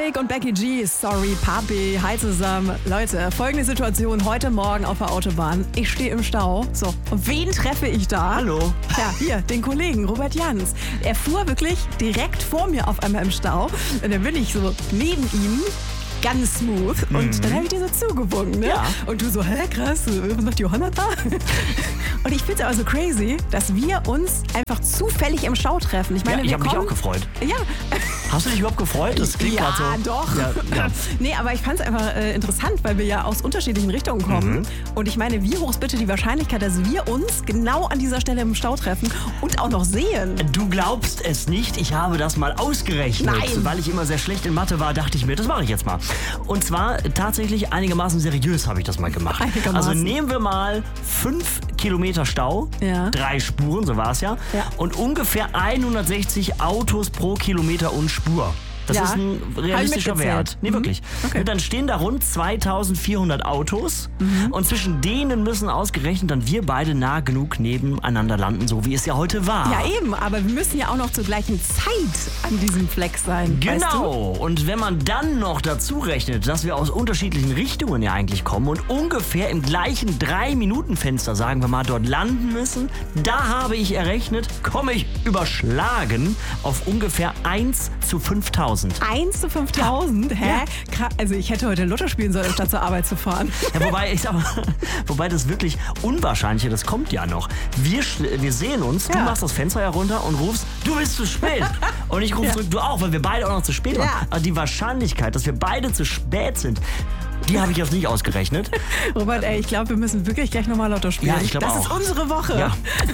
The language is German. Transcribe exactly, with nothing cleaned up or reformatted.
Pig und Becky G, sorry Papi, hi zusammen. Leute, folgende Situation heute Morgen auf der Autobahn. Ich stehe im Stau. So, und wen treffe ich da? Hallo. Ja, hier, den Kollegen Robert Jans. Er fuhr wirklich direkt vor mir auf einmal im Stau. Und dann bin ich so neben ihm. Ganz smooth. Und mhm. dann habe ich dir so zugewunken, ne? Ja. Und du so, hä, krass, was macht Johanna da? Und ich finde es aber so crazy, dass wir uns einfach zufällig im Stau treffen. Ich meine, ja, ich habe mich kommen, auch gefreut. Ja. Hast du dich überhaupt gefreut? Das klingt ja, gerade so. Doch. Ja, ja. Nee, aber ich fand es einfach äh, interessant, weil wir ja aus unterschiedlichen Richtungen kommen. Mhm. Und ich meine, wie hoch ist bitte die Wahrscheinlichkeit, dass wir uns genau an dieser Stelle im Stau treffen und auch noch sehen? Du glaubst es nicht, ich habe das mal ausgerechnet. Nein. Weil ich immer sehr schlecht in Mathe war, dachte ich mir, das mache ich jetzt mal. Und zwar tatsächlich einigermaßen seriös habe ich das mal gemacht. Also nehmen wir mal fünf Kilometer Stau, ja. drei Spuren, so war es ja, ja, und ungefähr hundertsechzig Autos pro Kilometer und Spur. Das ja. ist ein realistischer Wert. Nee, mhm. wirklich. Okay. Und dann stehen da rund zweitausendvierhundert Autos mhm. und zwischen denen müssen ausgerechnet dann wir beide nah genug nebeneinander landen, so wie es ja heute war. Ja eben, aber wir müssen ja auch noch zur gleichen Zeit an diesem Fleck sein. Genau. Weißt du? Und wenn man dann noch dazu rechnet, dass wir aus unterschiedlichen Richtungen ja eigentlich kommen und ungefähr im gleichen drei Minuten Fenster, sagen wir mal, dort landen müssen, da habe ich errechnet, komme ich überschlagen auf ungefähr eins zu fünftausend. eins zu fünftausend? Hä? Ja. Also ich hätte heute Lotto spielen sollen, statt zur Arbeit zu fahren. Ja, wobei, ich sag mal, wobei das wirklich Unwahrscheinliche, das kommt ja noch. Wir, wir sehen uns, ja. Du machst das Fenster herunter und rufst, du bist zu spät. Und ich rufe ja. zurück, du auch, weil wir beide auch noch zu spät waren. Ja. Aber die Wahrscheinlichkeit, dass wir beide zu spät sind, die habe ich jetzt nicht ausgerechnet. Robert, ey, ich glaube, wir müssen wirklich gleich nochmal Lotto spielen. Ja, ich glaube auch. Das ist unsere Woche. Ja.